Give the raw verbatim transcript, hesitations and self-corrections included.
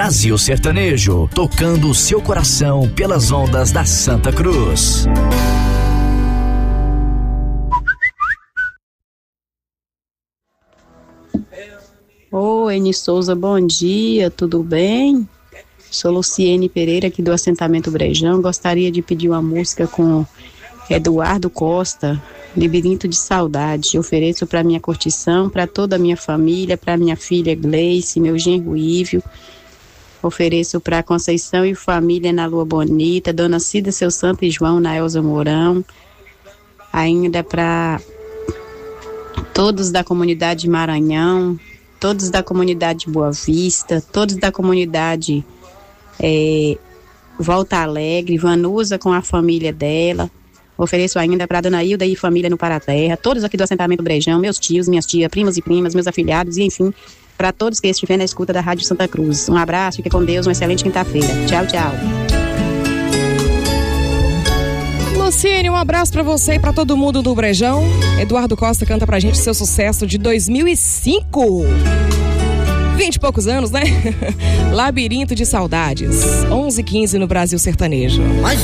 Brasil Sertanejo, tocando o seu coração pelas ondas da Santa Cruz. Oi, Eni Souza, bom dia, tudo bem? Sou Luciene Pereira, aqui do assentamento Brejão. Gostaria de pedir uma música com Eduardo Costa, Labirinto de Saudade. Ofereço para minha curtição, para toda a minha família, para minha filha Gleice, meu genro Ívio. Ofereço para Conceição e família na Lua Bonita, Dona Cida, seu Santo e João, na Elza Mourão. Ainda para todos da comunidade Maranhão, todos da comunidade Boa Vista, todos da comunidade é, Volta Alegre, Vanusa com a família dela. Ofereço ainda para Dona Hilda e família no Paraterra, todos aqui do assentamento Brejão, meus tios, minhas tias, primas e primas, meus afilhados e enfim, para todos que estiverem na escuta da Rádio Santa Cruz. Um abraço, fique com Deus, uma excelente quinta-feira. Tchau, tchau. Luciene, um abraço pra você e pra todo mundo do Brejão. Eduardo Costa canta pra gente seu sucesso de dois mil e cinco. Vinte e poucos anos, né? Labirinto de Saudades. onze e quinze no Brasil Sertanejo. Mas